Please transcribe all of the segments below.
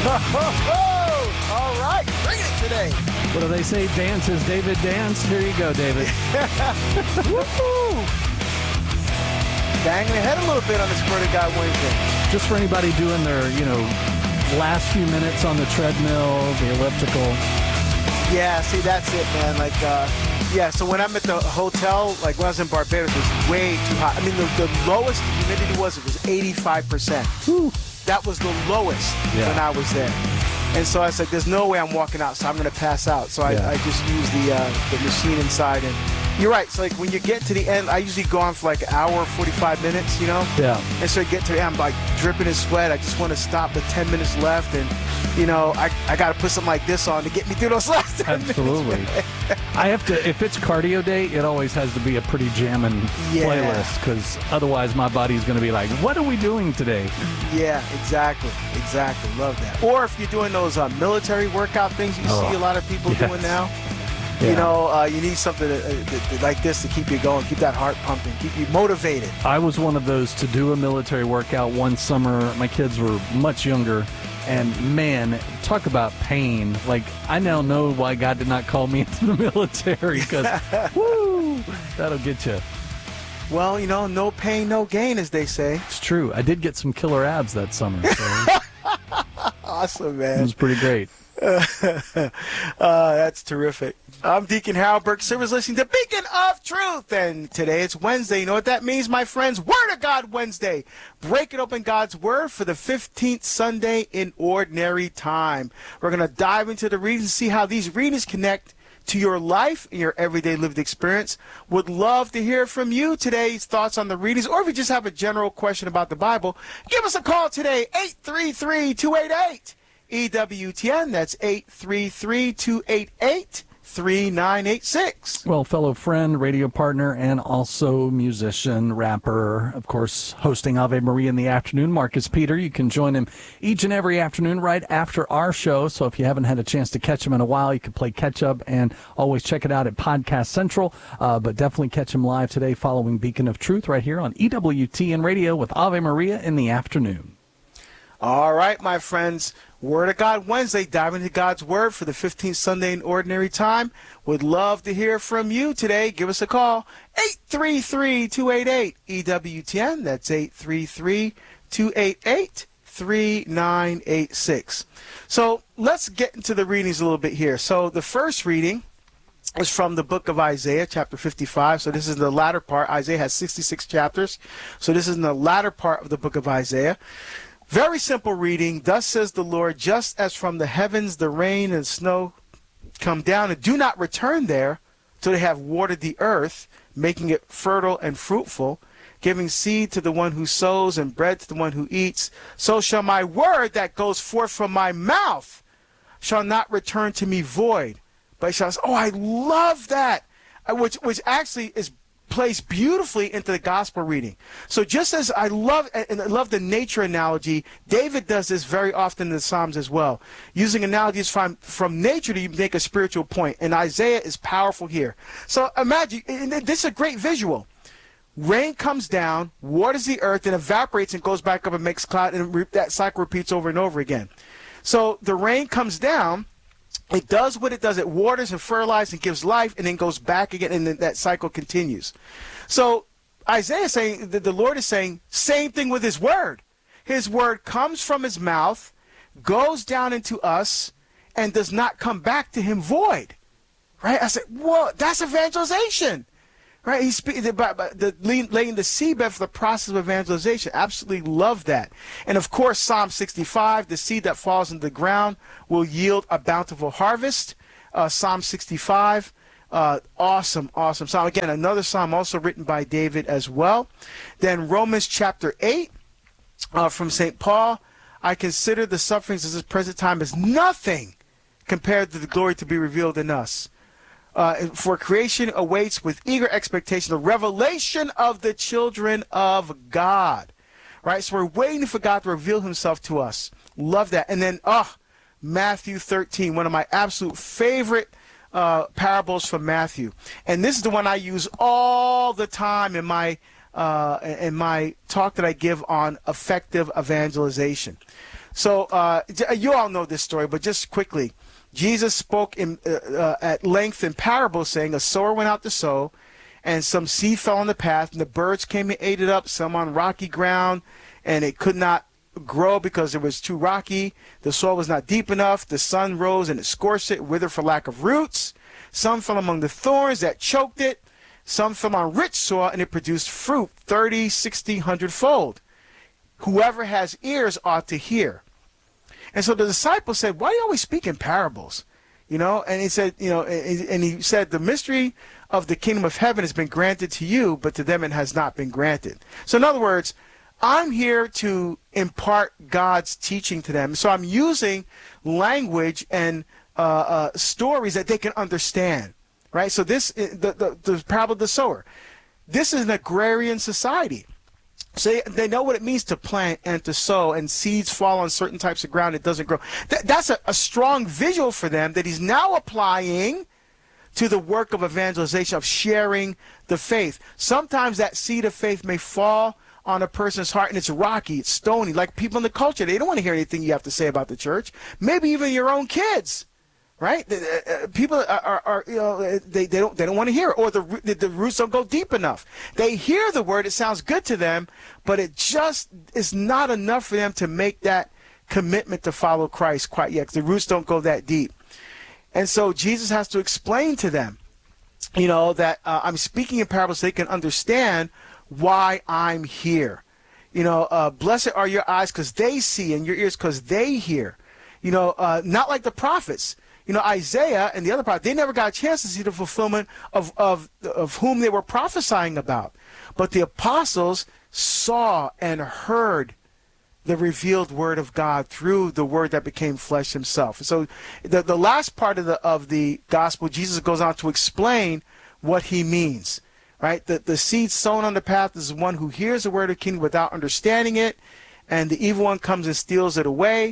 All right, bring it today. What do they say? Dance as David dance. Here you go, David. Woo-hoo. Banging ahead a little bit on this Word of God Wednesday. Just for anybody doing their, last few minutes on the treadmill, the elliptical. Yeah, see, that's it, man. So when I'm at the hotel, like when I was in Barbados, it was way too hot. I mean, the lowest humidity was 85%. Whew. That was the lowest when I was there. And so I said, there's no way I'm walking out, so I'm going to pass out. So I just use the machine inside. And you're right. So, like, when you get to the end, I usually go on for like an hour, 45 minutes, Yeah. And so I get to the end, I'm like dripping in sweat. I just want to stop with 10 minutes left. And, I got to put something like this on to get me through those last 10 Absolutely. minutes. I have to, if it's cardio day, it always has to be a pretty jamming playlist, because otherwise my body's going to be like, what are we doing today? Yeah, exactly. Love that. Or if you're doing those military workout things you see a lot of people doing now, you need something like this to keep you going, keep that heart pumping, keep you motivated. I was one of those to do a military workout one summer. My kids were much younger. And, man, talk about pain. Like, I now know why God did not call me into the military, because, woo, that'll get you. Well, no pain, no gain, as they say. It's true. I did get some killer abs that summer. So awesome, man. It was pretty great. That's terrific. I'm Deacon Harold Burke Silvers, listening to Beacon of Truth. And today it's Wednesday. You know what that means, my friends? Word of God Wednesday. Breaking open God's Word for the 15th Sunday in Ordinary Time. We're going to dive into the readings and see how these readings connect to your life and your everyday lived experience. Would love to hear from you today's thoughts on the readings, or if you just have a general question about the Bible, give us a call today, 833-288. EWTN, that's 833-288-3986. Well, fellow friend, radio partner, and also musician, rapper, of course, hosting Ave Maria in the afternoon, Marcus Peter. You can join him each and every afternoon right after our show. So if you haven't had a chance to catch him in a while, you can play catch up and always check it out at Podcast Central. But definitely catch him live today following Beacon of Truth right here on EWTN Radio with Ave Maria in the afternoon. All right, my friends. Word of God Wednesday, diving into God's Word for the 15th Sunday in Ordinary Time. Would love to hear from you today. Give us a call, 833-288-EWTN. That's 833-288-3986. So let's get into the readings a little bit here. So the first reading is from the book of Isaiah, chapter 55. So this is the latter part. Isaiah has 66 chapters. So this is in the latter part of the book of Isaiah. Very simple reading. Thus says the Lord, just as from the heavens the rain and snow come down and do not return there till they have watered the earth, making it fertile and fruitful, giving seed to the one who sows and bread to the one who eats, so shall my word that goes forth from my mouth shall not return to me void, but shall. Oh, I love that, which actually plays beautifully into the gospel reading. So just as I love the nature analogy, David does this very often in the Psalms as well, using analogies from nature to make a spiritual point. And Isaiah is powerful here. So imagine, and this is a great visual. Rain comes down, waters the earth, and evaporates and goes back up and makes cloud, and that cycle repeats over and over again. So the rain comes down, it does what it does. It waters and fertilizes and gives life, and then goes back again, and then that cycle continues. So Isaiah is saying, the Lord is saying, same thing with his word. His word comes from his mouth, goes down into us, and does not come back to him void. Right? I said, whoa, that's evangelization. Right? He's speaking about laying the seedbed for the process of evangelization. Absolutely love that. And of course, Psalm 65, the seed that falls into the ground will yield a bountiful harvest. Psalm 65, awesome psalm. Again, another psalm also written by David as well. Then Romans chapter 8 from St. Paul, I consider the sufferings of this present time as nothing compared to the glory to be revealed in us. For creation awaits with eager expectation the revelation of the children of God. Right? So we're waiting for God to reveal himself to us. Love that. And then, Matthew 13, one of my absolute favorite parables from Matthew. And this is the one I use all the time in my talk that I give on effective evangelization. So you all know this story, but just quickly, Jesus spoke at length in parables, saying, a sower went out to sow, and some seed fell on the path, and the birds came and ate it up, some on rocky ground, and it could not grow because it was too rocky. The soil was not deep enough. The sun rose and it scorched it, withered for lack of roots. Some fell among the thorns that choked it. Some fell on rich soil, and it produced fruit 30, 60, 100-fold. Whoever has ears ought to hear. And so the disciples said, why do you always speak in parables? And he said, and he said, the mystery of the kingdom of heaven has been granted to you, but to them it has not been granted. So in other words, I'm here to impart God's teaching to them. So I'm using language and stories that they can understand, right? So this, the parable of the sower, this is an agrarian society. So they know what it means to plant and to sow, and seeds fall on certain types of ground, it doesn't grow. That's a strong visual for them that he's now applying to the work of evangelization, of sharing the faith. Sometimes that seed of faith may fall on a person's heart, and it's rocky, it's stony, like people in the culture. They don't want to hear anything you have to say about the church. Maybe even your own kids, right? People are they don't want to hear it, or the roots don't go deep enough. They hear the word, it sounds good to them, but it just is not enough for them to make that commitment to follow Christ quite yet. The roots don't go that deep. And so Jesus has to explain to them, that I'm speaking in parables so they can understand why I'm here. Blessed are your eyes because they see, and your ears because they hear. Not like the prophets. Isaiah and the other prophets, they never got a chance to see the fulfillment of whom they were prophesying about. But the apostles saw and heard the revealed word of God through the word that became flesh himself. So the last part of the gospel, Jesus goes on to explain what he means. Right? The seed sown on the path is one who hears the word of the kingdom without understanding it, and the evil one comes and steals it away.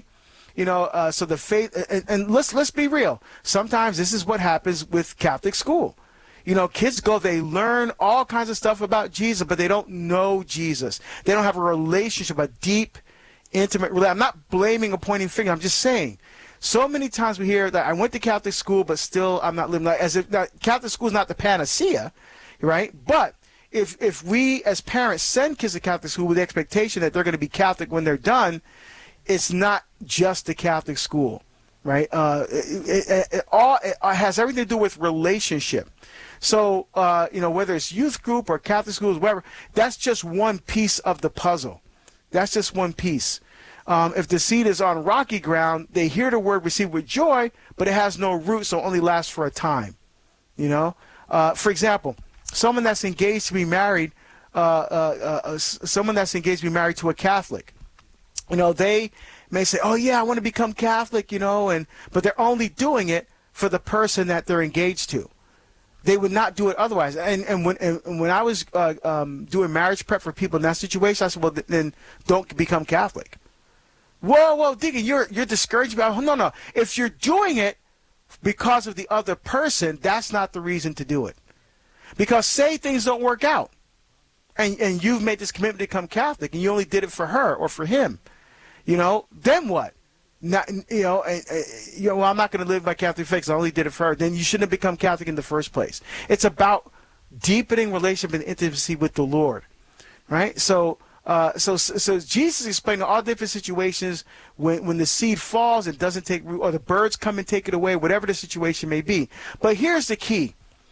So the faith, and let's be real. Sometimes this is what happens with Catholic school. Kids go, they learn all kinds of stuff about Jesus, but they don't know Jesus. They don't have a relationship, a deep, intimate relationship. I'm not blaming or pointing finger. I'm just saying. So many times we hear that I went to Catholic school, but still I'm not living like, as if Catholic school is not the panacea. Right? But if we as parents send kids to Catholic school with the expectation that they're going to be Catholic when they're done, it's not just the Catholic school, right? It has everything to do with relationship. So, whether it's youth group or Catholic schools, whatever, that's just one piece of the puzzle. That's just one piece. If the seed is on rocky ground, they hear the word, receive with joy, but it has no root, so it only lasts for a time. For example, someone that's engaged to be married, someone that's engaged to be married to a Catholic, they may say, "Oh yeah, I want to become Catholic," but they're only doing it for the person that they're engaged to. They would not do it otherwise. And when I was doing marriage prep for people in that situation, I said, "Well, then don't become Catholic." Whoa, Deacon, you're discouraged about? No. If you're doing it because of the other person, that's not the reason to do it. Because say things don't work out, and you've made this commitment to become Catholic, and you only did it for her or for him, then what? Not, well, I'm not going to live by Catholic faith because I only did it for her. Then you shouldn't have become Catholic in the first place. It's about deepening relationship and intimacy with the Lord, right? So Jesus explained all different situations when the seed falls and doesn't take root, or the birds come and take it away, whatever the situation may be. But here's the key.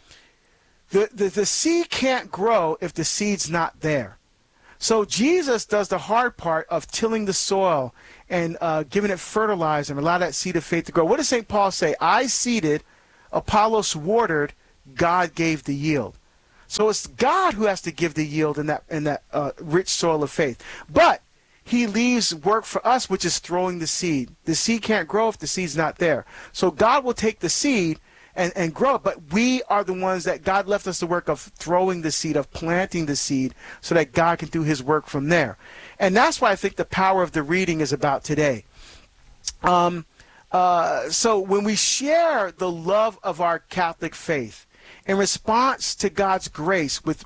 The seed can't grow if the seed's not there. So Jesus does the hard part of tilling the soil and giving it fertilizer and allow that seed of faith to grow. What does St. Paul say? I seeded, Apollos watered, God gave the yield. So it's God who has to give the yield in that rich soil of faith. But he leaves work for us, which is throwing the seed. The seed can't grow if the seed's not there. So God will take the seed and grow it, but we are the ones that God left us the work of throwing the seed, of planting the seed, so that God can do his work from there. And that's why I think the power of the reading is about today. So when we share the love of our Catholic faith in response to God's grace with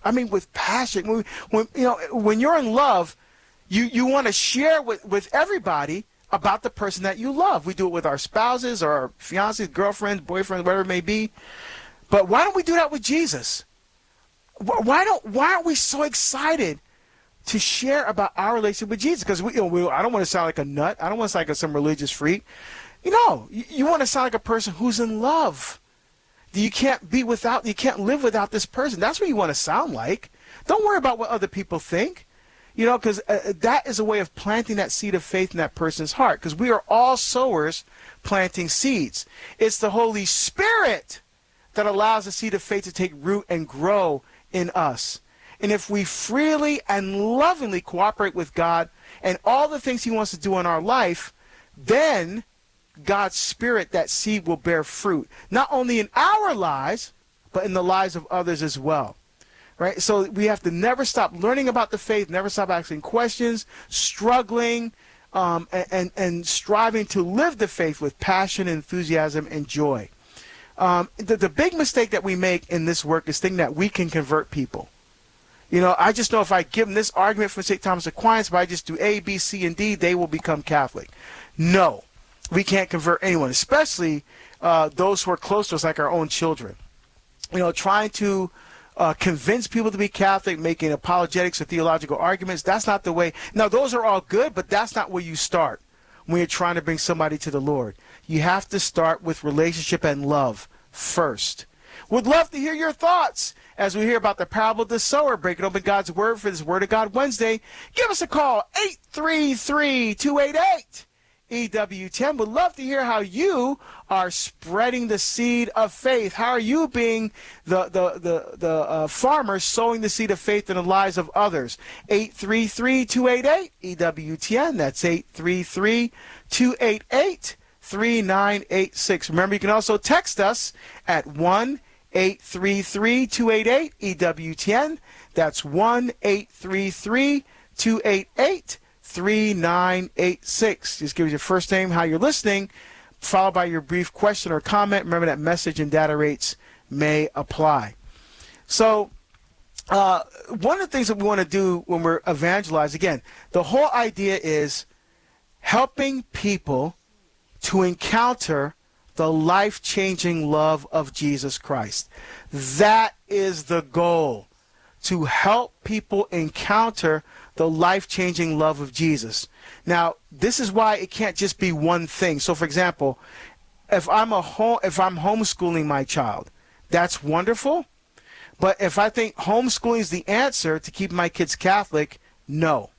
passion, when you're in love, you want to share with everybody about the person that you love. We do it with our spouses or our fiancés, girlfriends, boyfriends, whatever it may be. But why don't we do that with Jesus? Why aren't we so excited to share about our relationship with Jesus? Because I don't want to sound like a nut. I don't want to sound like some religious freak. You want to sound like a person who's in love. You can't live without this person. That's what you want to sound like. Don't worry about what other people think. Because that is a way of planting that seed of faith in that person's heart. Because we are all sowers planting seeds. It's the Holy Spirit that allows the seed of faith to take root and grow in us. And if we freely and lovingly cooperate with God and all the things he wants to do in our life, then God's Spirit, that seed will bear fruit, not only in our lives, but in the lives of others as well. Right? So we have to never stop learning about the faith, never stop asking questions, struggling, and striving to live the faith with passion, enthusiasm, and joy. The big mistake that we make in this work is thinking that we can convert people. I just know if I give them this argument from St. Thomas Aquinas, if I just do A, B, C, and D, they will become Catholic. No, we can't convert anyone, especially those who are close to us, like our own children. Trying to convince people to be Catholic, making apologetics or theological arguments, that's not the way. Now, those are all good, but that's not where you start when you're trying to bring somebody to the Lord. You have to start with relationship and love first. Would love to hear your thoughts as we hear about the parable of the sower, breaking open God's Word for this Word of God Wednesday. Give us a call, 833-288-EWTN. Would love to hear how you are spreading the seed of faith. How are you being the farmer sowing the seed of faith in the lives of others? 833-288-EWTN. That's 833-288-3986. Remember, you can also text us at 1-833-288-EWTN. That's 1-833-288-3986. Just give us your first name, how you're listening, followed by your brief question or comment. Remember that message and data rates may apply. So one of the things that we want to do when we're evangelizing, again, the whole idea is helping people to encounter the life-changing love of Jesus Christ. That is the goal, to help people encounter the life-changing love of Jesus. Now, this is why it can't just be one thing. So, for example, if I'm homeschooling my child, that's wonderful. But if I think homeschooling is the answer to keep my kids Catholic, no.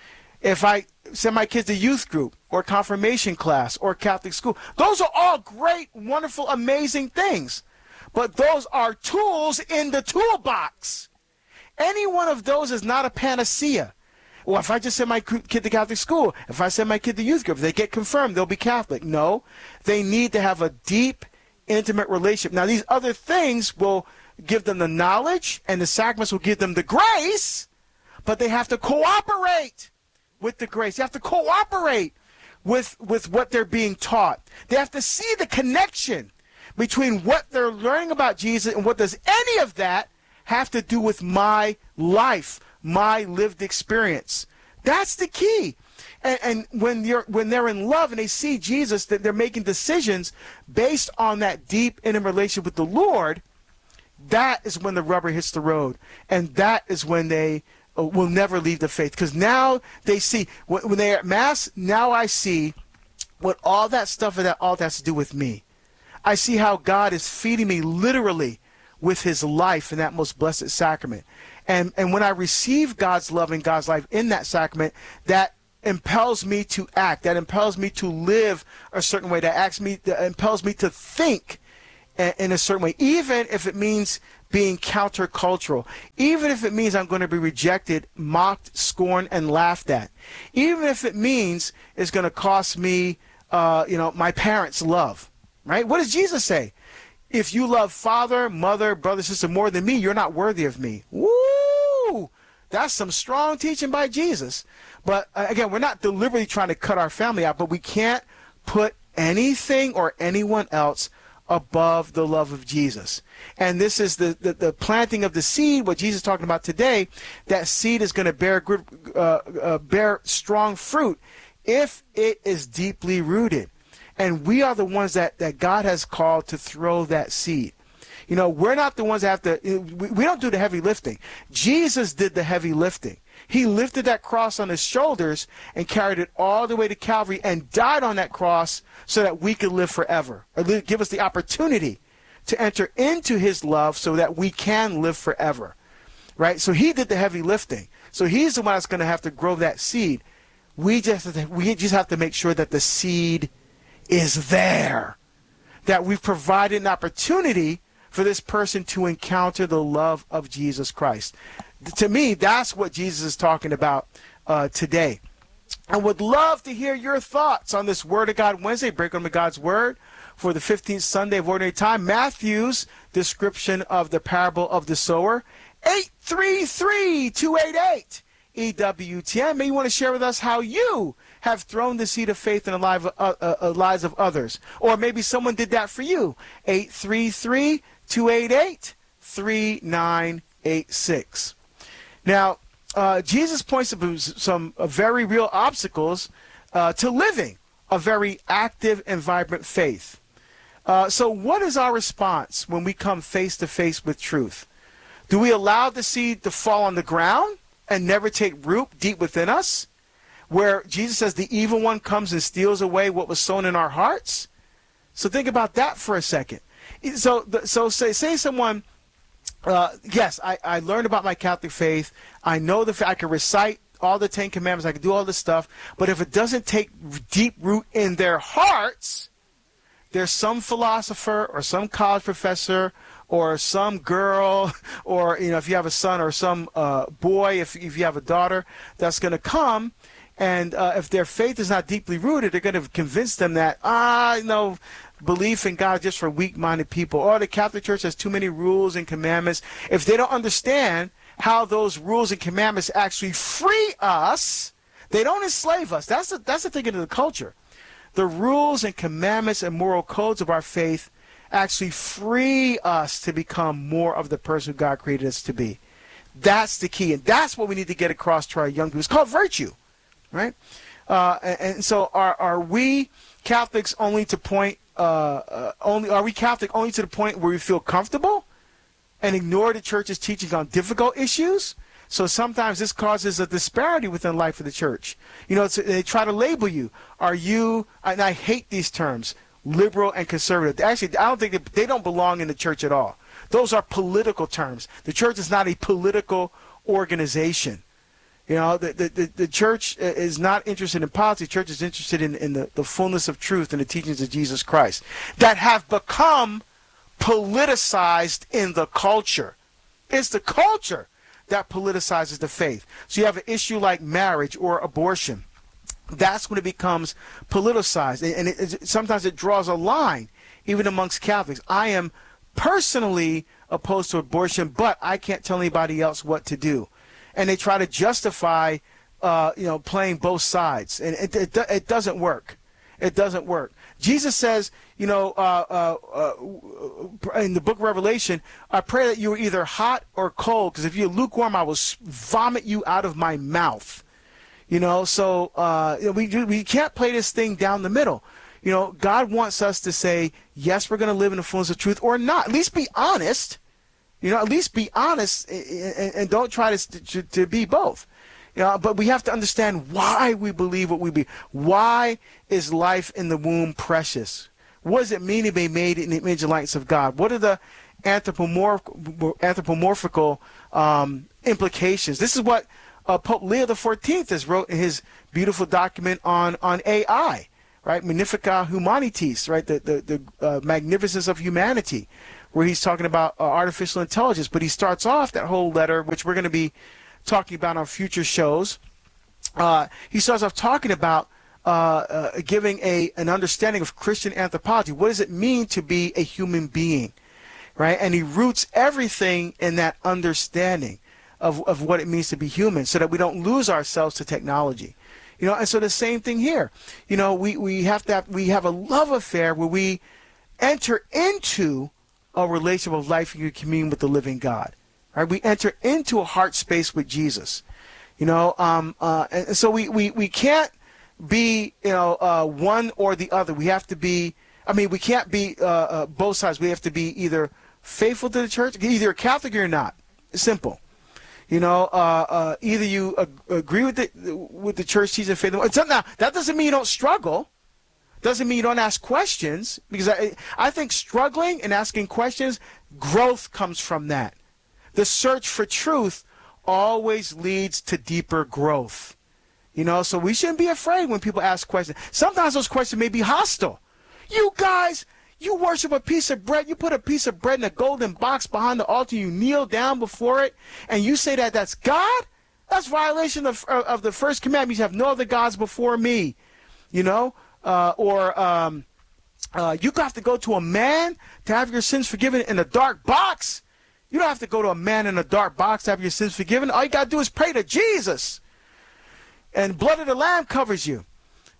If I send my kids to youth group or confirmation class or Catholic school, those are all great, wonderful, amazing things. But those are tools in the toolbox. Any one of those is not a panacea. Well, if I just send my kid to Catholic school, if I send my kid to youth group, if they get confirmed, they'll be Catholic. No, they need to have a deep, intimate relationship. Now, these other things will give them the knowledge, and the sacraments will give them the grace, but they have to cooperate with the grace. They have to cooperate with what they're being taught. They have to see the connection between what they're learning about Jesus and what does any of that have to do with my life, my lived experience. That's the key. And when they're in love and they see Jesus, that they're making decisions based on that deep, intimate relationship with the Lord, that is when the rubber hits the road. And that is when they will never leave the faith. Because now they see, when they're at Mass, now I see what all that stuff and all that has to do with me. I see how God is feeding me literally with his life in that most blessed sacrament. And when I receive God's love and God's life in that sacrament, that impels me to act, that impels me to live a certain way, that impels me to think in a certain way, even if it means being countercultural, even if it means I'm going to be rejected, mocked, scorned, and laughed at, even if it means it's going to cost me, my parents' love, right? What does Jesus say? If you love father, mother, brother, sister more than me, you're not worthy of me. Woo! That's some strong teaching by Jesus. But again, we're not deliberately trying to cut our family out, but we can't put anything or anyone else above the love of Jesus. And this is the planting of the seed, what Jesus is talking about today. That seed is going to bear strong fruit if it is deeply rooted. And we are the ones that God has called to throw that seed. You know, we're not the ones that have to, we don't do the heavy lifting. Jesus did the heavy lifting. He lifted that cross on his shoulders and carried it all the way to Calvary and died on that cross so that we could live forever. Or give us the opportunity to enter into his love so that we can live forever. Right? So he did the heavy lifting. So he's the one that's going to have to grow that seed. We just have to make sure that the seed is there. That we've provided an opportunity for this person to encounter the love of Jesus Christ. To me, that's what Jesus is talking about today. I would love to hear your thoughts on this Word of God Wednesday, Break Open God's Word, for the 15th Sunday of Ordinary Time. Matthew's description of the parable of the sower, 833-288. EWTN. Maybe you want to share with us how you have thrown the seed of faith in the lives of others. Or maybe someone did that for you. 833-288-3986. Now, Jesus points to some very real obstacles to living a very active and vibrant faith. So what is our response when we come face to face with truth? Do we allow the seed to fall on the ground and never take root deep within us, where Jesus says the evil one comes and steals away what was sown in our hearts? So think about that for a second. So say someone, yes, I learned about my Catholic faith. I know I can recite all the 10 Commandments. I can do all this stuff. But if it doesn't take deep root in their hearts, there's some philosopher or some college professor or some girl, or if you have a son, or some boy, if you have a daughter, that's going to come, and if their faith is not deeply rooted, they're going to convince them that belief in God is just for weak-minded people, or the Catholic Church has too many rules and commandments. If they don't understand how those rules and commandments actually free us, they don't enslave us. That's the thinking of the culture. The rules and commandments and moral codes of our faith actually free us to become more of the person who God created us to be. That's the key, and that's what we need to get across to our young people. It's called virtue, right? And so, are we Catholics only to point? Are we Catholic only to the point where we feel comfortable and ignore the church's teaching on difficult issues? So sometimes this causes a disparity within the life of the church. They try to label you. Are you? And I hate these terms. Liberal and conservative. Actually, I don't think they don't belong in the church at all. Those are political terms. The church is not a political organization. The church is not interested in politics. The church is interested in the fullness of truth and the teachings of Jesus Christ that have become politicized in the culture. It's the culture that politicizes the faith. So you have an issue like marriage or abortion. That's when it becomes politicized, and sometimes it draws a line, even amongst Catholics. I am personally opposed to abortion, but I can't tell anybody else what to do. And they try to justify, playing both sides, and it doesn't work. It doesn't work. Jesus says, in the book of Revelation, I pray that you are either hot or cold, because if you're lukewarm, I will vomit you out of my mouth. We can't play this thing down the middle. God wants us to say, yes, we're going to live in the fullness of truth, or not. At least be honest. At least be honest and don't try to be both. But we have to understand why we believe what we believe. Why is life in the womb precious? What does it mean to be made in the image and likeness of God? What are the anthropomorphical implications? This is what Pope Leo XIV has wrote in his beautiful document on AI, right? Magnifica Humanitas, right? The magnificence of humanity, where he's talking about artificial intelligence. But he starts off that whole letter, which we're going to be talking about on future shows. He starts off talking about giving an understanding of Christian anthropology. What does it mean to be a human being, right? And he roots everything in that understanding of what it means to be human, so that we don't lose ourselves to technology. And so the same thing here. We have a love affair where we enter into a relationship of life and communion with the living God. Right? We enter into a heart space with Jesus. And so we can't be, one or the other. We have to be, we can't be both sides. We have to be either faithful to the church, either Catholic or you're not. It's simple. Either you agree with the church teaching faith. Now, that doesn't mean you don't struggle. Doesn't mean you don't ask questions, because I think struggling and asking questions, growth comes from that. The search for truth always leads to deeper growth. So we shouldn't be afraid when people ask questions. Sometimes those questions may be hostile. You guys, you worship a piece of bread. You put a piece of bread in a golden box behind the altar. You kneel down before it, and you say that that's God? That's violation of the first commandment. You have no other gods before me. You have to go to a man to have your sins forgiven in a dark box. You don't have to go to a man in a dark box to have your sins forgiven. All you got to do is pray to Jesus. And blood of the Lamb covers you.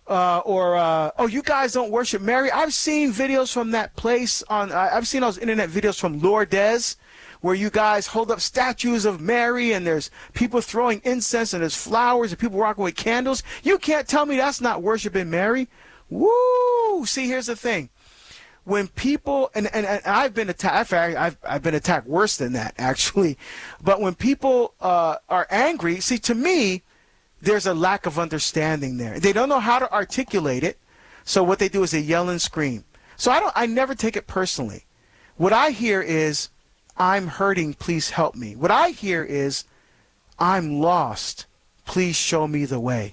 You guys don't worship Mary. I've seen videos from that place. I've seen those internet videos from Lourdes, where you guys hold up statues of Mary, and there's people throwing incense, and there's flowers, and people rocking with candles. You can't tell me that's not worshiping Mary. Woo! See, here's the thing. When people, and I've been attacked, I've been attacked worse than that, actually. But when people are angry, see, to me, there's a lack of understanding there. They don't know how to articulate it, so what they do is they yell and scream. So I never take it personally. What I hear is, I'm hurting, please help me. What I hear is, I'm lost, please show me the way.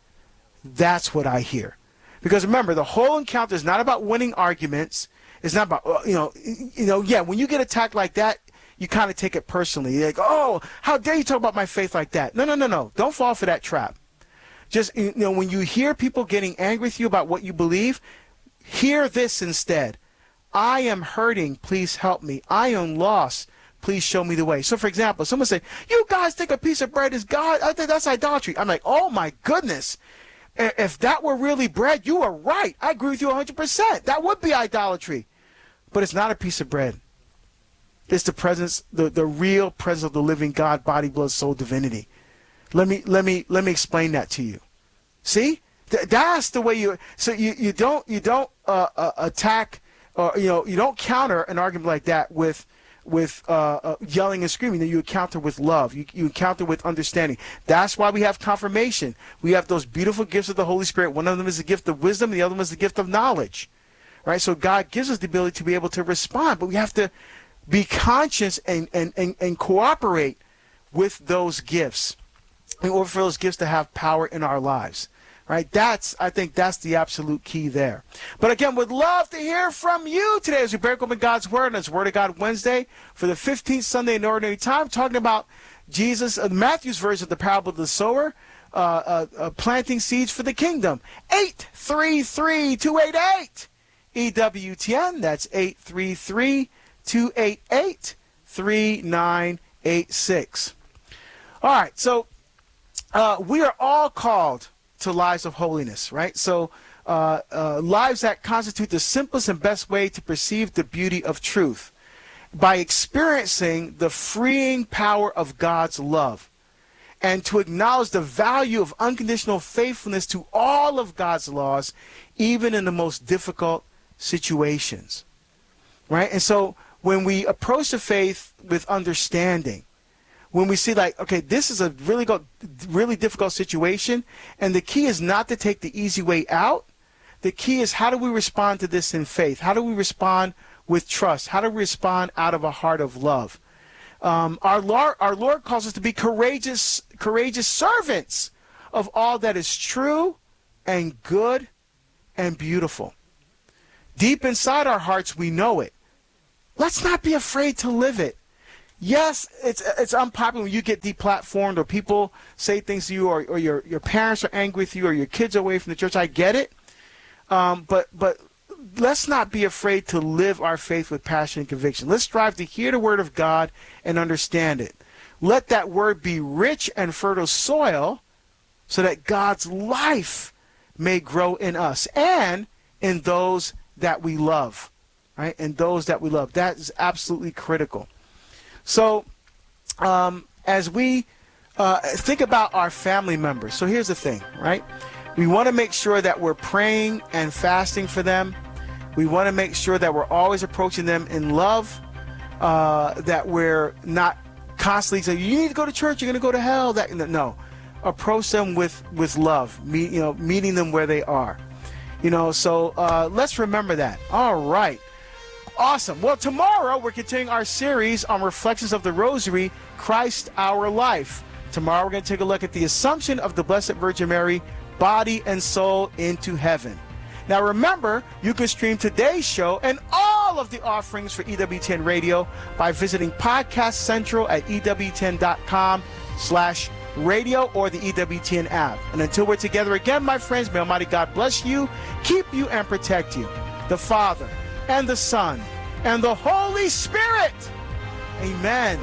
That's what I hear. Because remember, the whole encounter is not about winning arguments. It's not about, when you get attacked like that, you kind of take it personally. You're like, oh, how dare you talk about my faith like that? No. Don't fall for that trap. Just, when you hear people getting angry with you about what you believe, hear this instead. I am hurting, please help me. I am lost, please show me the way. So, for example, someone say, you guys think a piece of bread is God? I think that's idolatry. I'm like, oh my goodness. If that were really bread, you are right. I agree with you 100%. That would be idolatry. But it's not a piece of bread. It's the presence, the real presence of the living God, body, blood, soul, divinity. Let me explain that to you. See, that's the way you. So you don't attack, or you don't counter an argument like that with yelling and screaming. That you encounter with love. You encounter with understanding. That's why we have confirmation. We have those beautiful gifts of the Holy Spirit. One of them is the gift of wisdom, and the other one is the gift of knowledge. Right. So God gives us the ability to be able to respond, but we have to be conscious and cooperate with those gifts in order for those gifts to have power in our lives. Right? I think that's the absolute key there. But again, would love to hear from you today as we break open God's Word, and it's Word of God Wednesday for the 15th Sunday in Ordinary Time, talking about Jesus, Matthew's version of the parable of the sower, planting seeds for the kingdom. 833-288 EWTN. That's 833-288-3986. All right, so we are all called to lives of holiness, right? So lives that constitute the simplest and best way to perceive the beauty of truth by experiencing the freeing power of God's love, and to acknowledge the value of unconditional faithfulness to all of God's laws, even in the most difficult situations, right? And so when we approach the faith with understanding, when we see like, okay, this is a really difficult situation, and the key is not to take the easy way out. The key is, how do we respond to this in faith? How do we respond with trust? How do we respond out of a heart of love? Our Lord calls us to be courageous servants of all that is true and good and beautiful. Deep inside our hearts, we know it. Let's not be afraid to live it. Yes, it's unpopular when you get deplatformed, or people say things to you, or your parents are angry with you, or your kids are away from the church. I get it. But let's not be afraid to live our faith with passion and conviction. Let's strive to hear the word of God and understand it. Let that word be rich and fertile soil so that God's life may grow in us and in those that we love, right? And those that we love. That is absolutely critical. So as we think about our family members, so here's the thing, right? We want to make sure that we're praying and fasting for them. We want to make sure that we're always approaching them in love, that we're not constantly saying, you need to go to church, you're going to go to hell. No. Approach them with love, meeting them where they are. So let's remember that. All right. Awesome. Well, tomorrow we're continuing our series on Reflections of the Rosary, Christ Our Life. Tomorrow we're going to take a look at the Assumption of the Blessed Virgin Mary, body and soul into heaven. Now remember, you can stream today's show and all of the offerings for EWTN Radio by visiting Podcast Central at EWTN.com/radio or the EWTN app. And until we're together again, my friends, may Almighty God bless you, keep you, and protect you. The Father, and the Son, and the Holy Spirit. Amen.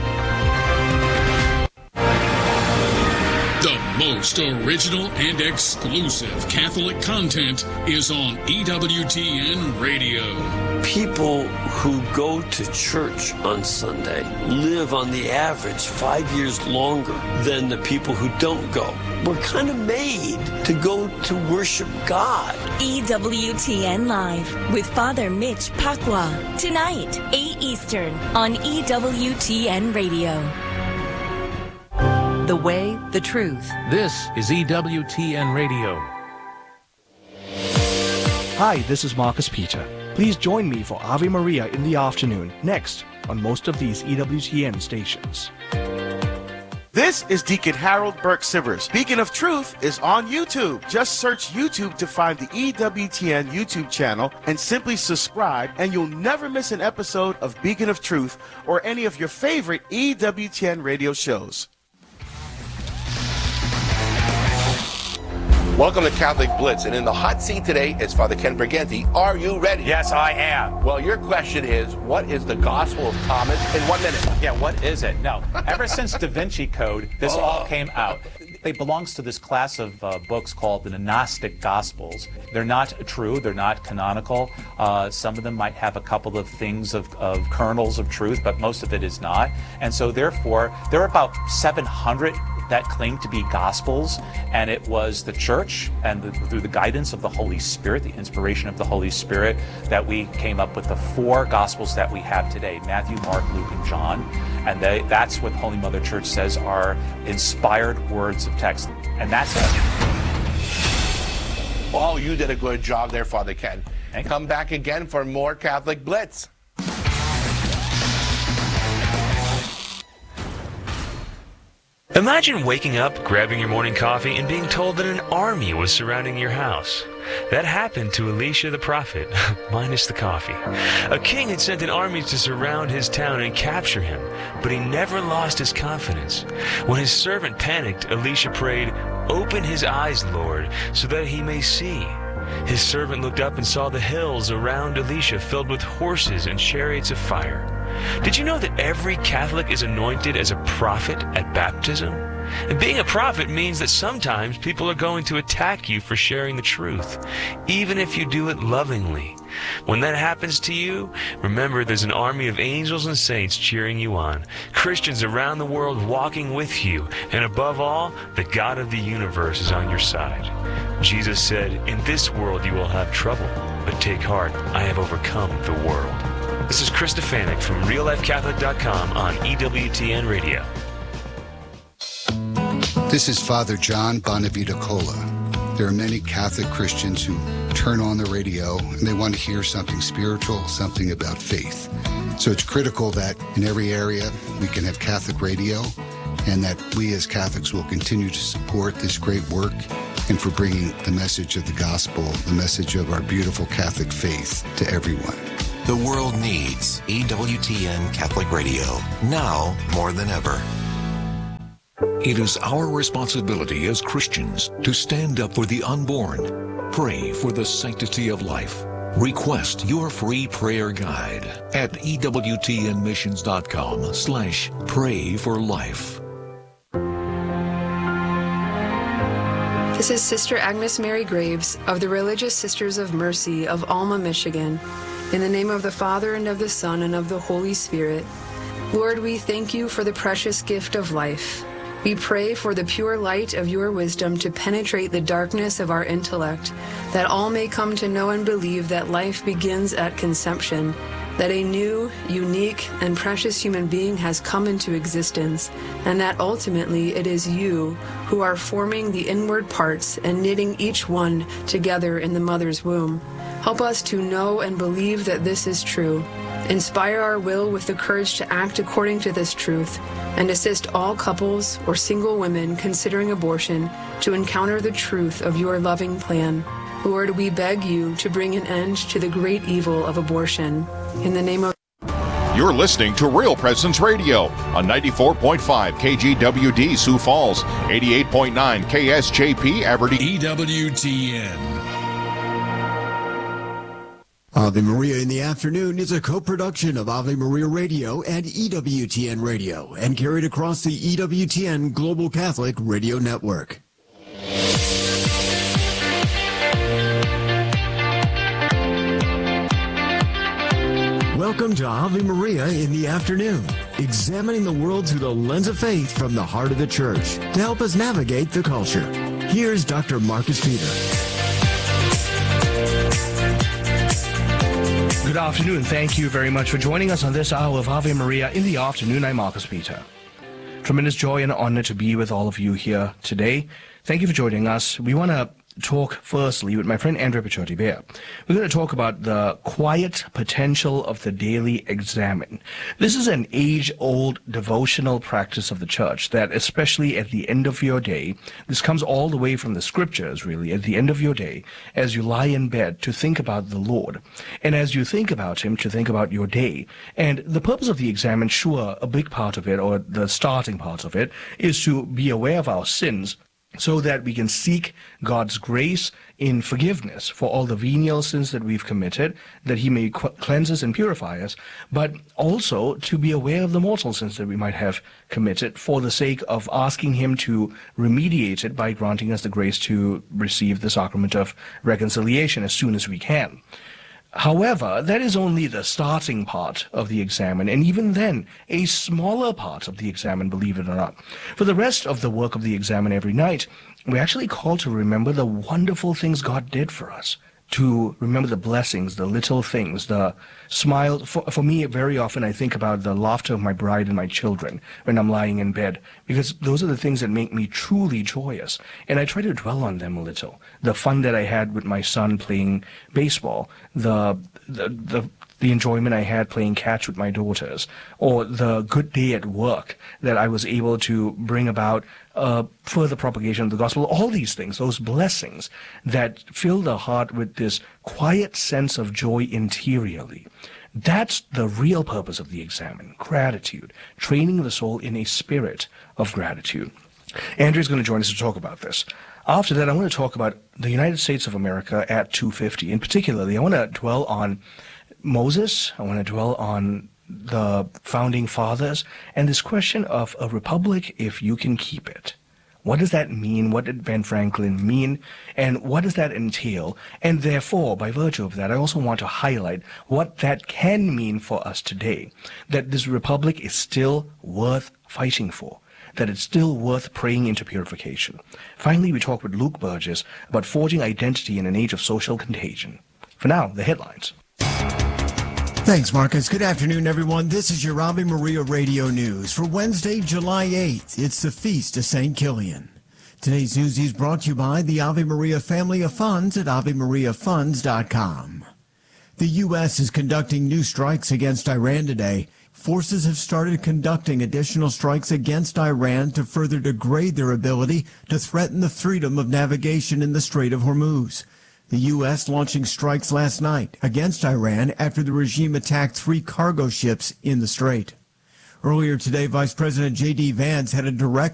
The most original and exclusive Catholic content is on EWTN Radio. People who go to church on Sunday live on the average 5 years longer than the people who don't go. We're kind of made to go to worship God. EWTN Live with Father Mitch Pacwa. Tonight, 8 Eastern on EWTN Radio. The way, the truth. This is EWTN Radio. Hi, this is Marcus Peter. Please join me for Ave Maria in the afternoon, next on most of these EWTN stations. This is Deacon Harold Burke Sivers. Beacon of Truth is on YouTube. Just search YouTube to find the EWTN YouTube channel and simply subscribe, and you'll never miss an episode of Beacon of Truth or any of your favorite EWTN radio shows. Welcome to Catholic Blitz, and in the hot seat today is Father Ken Briganti. Are you ready? Yes, I am. Well, your question is, what is the Gospel of Thomas in 1 minute? Yeah, what is it? No, ever since Da Vinci Code, this all came out. It belongs to this class of books called the Gnostic Gospels. They're not true, they're not canonical. Some of them might have a couple of things of kernels of truth, but most of it is not. And so therefore, there are about 700 that claim to be Gospels, and it was the Church and through the guidance of the Holy Spirit, the inspiration of the Holy Spirit, that we came up with the 4 Gospels that we have today: Matthew, Mark, Luke, and John. And that's what Holy Mother Church says are inspired words of text. And that's it. Oh, you did a good job there, Father Ken. Come back again for more Catholic Blitz. Imagine waking up, grabbing your morning coffee, and being told that an army was surrounding your house. That happened to Elisha the prophet, minus the coffee. A king had sent an army to surround his town and capture him, but he never lost his confidence. When his servant panicked, Elisha prayed, "Open his eyes, Lord, so that he may see." His servant looked up and saw the hills around Elisha filled with horses and chariots of fire. Did you know that every Catholic is anointed as a prophet at baptism? And being a prophet means that sometimes people are going to attack you for sharing the truth, even if you do it lovingly. When that happens to you, remember there's an army of angels and saints cheering you on, Christians around the world walking with you, and above all, the God of the universe is on your side. Jesus said, "In this world you will have trouble, but take heart, I have overcome the world." This is Chris Stefanik from RealLifeCatholic.com on EWTN Radio. This is Father John Bonavita Cola. There are many Catholic Christians who turn on the radio and they want to hear something spiritual, something about faith. So it's critical that in every area we can have Catholic radio, and that we as Catholics will continue to support this great work and for bringing the message of the gospel, the message of our beautiful Catholic faith to everyone. The world needs EWTN Catholic Radio, now more than ever. It is our responsibility as Christians to stand up for the unborn, pray for the sanctity of life. Request your free prayer guide at EWTNmissions.com/pray for life. This is Sister Agnes Mary Graves of the Religious Sisters of Mercy of Alma, Michigan. In the name of the Father, and of the Son, and of the Holy Spirit. Lord, we thank you for the precious gift of life. We pray for the pure light of your wisdom to penetrate the darkness of our intellect, that all may come to know and believe that life begins at conception, that a new, unique, and precious human being has come into existence, and that ultimately it is you who are forming the inward parts and knitting each one together in the mother's womb. Help us to know and believe that this is true. Inspire our will with the courage to act according to this truth, and assist all couples or single women considering abortion to encounter the truth of your loving plan. Lord, we beg you to bring an end to the great evil of abortion. In the name of... You're listening to Real Presence Radio on 94.5 KGWD Sioux Falls, 88.9 KSJP Aberdeen. EWTN. Ave Maria in the Afternoon is a co-production of Ave Maria Radio and EWTN Radio and carried across the EWTN Global Catholic Radio Network. Welcome to Ave Maria in the Afternoon, examining the world through the lens of faith from the heart of the Church to help us navigate the culture. Here's Dr. Marcus Peter. Good afternoon. Thank you very much for joining us on this hour of Ave Maria in the Afternoon. I'm Marcus Peter. Tremendous joy and honor to be with all of you here today. Thank you for joining us. We want to talk firstly with my friend Andrea Picciotti-Bear. We're going to talk about the quiet potential of the daily examen. This is an age-old devotional practice of the Church that, especially at the end of your day, this comes all the way from the Scriptures, really, at the end of your day, as you lie in bed, to think about the Lord. And as you think about Him, to think about your day. And the purpose of the examen, sure, a big part of it, or the starting part of it, is to be aware of our sins, so that we can seek God's grace in forgiveness for all the venial sins that we've committed, that He may cleanse us and purify us, but also to be aware of the mortal sins that we might have committed for the sake of asking Him to remediate it by granting us the grace to receive the sacrament of reconciliation as soon as we can. However, that is only the starting part of the examen, and even then, a smaller part of the examen, believe it or not. For the rest of the work of the examen every night, we're actually called to remember the wonderful things God did for us, to remember the blessings, the little things, the smile. For me, very often I think about the laughter of my bride and my children when I'm lying in bed, because those are the things that make me truly joyous. And I try to dwell on them a little. The fun that I had with my son playing baseball, the enjoyment I had playing catch with my daughters, or the good day at work that I was able to bring about further propagation of the gospel. All these things, those blessings that fill the heart with this quiet sense of joy interiorly. That's the real purpose of the examen, gratitude, training the soul in a spirit of gratitude. Andrea's going to join us to talk about this. After that, I want to talk about the United States of America at 250. In particularly, I want to dwell on Moses. I want to dwell on the founding fathers and this question of a republic if you can keep it. What does that mean? What did Ben Franklin mean? And what does that entail? And therefore, by virtue of that, I also want to highlight what that can mean for us today. That this republic is still worth fighting for. That it's still worth praying into purification. Finally, we talk with Luke Burgess about forging identity in an age of social contagion. For now, the headlines. Thanks, Marcus. Good afternoon, everyone. This is your Ave Maria Radio News for Wednesday, July 8th. It's the Feast of St. Kilian. Today's news is brought to you by the Ave Maria Family of Funds at AveMariaFunds.com. The U.S. is conducting new strikes against Iran today. Forces have started conducting additional strikes against Iran to further degrade their ability to threaten the freedom of navigation in the Strait of Hormuz. The U.S. launching strikes last night against Iran after the regime attacked 3 cargo ships in the strait. Earlier today, Vice President J.D. Vance had a direct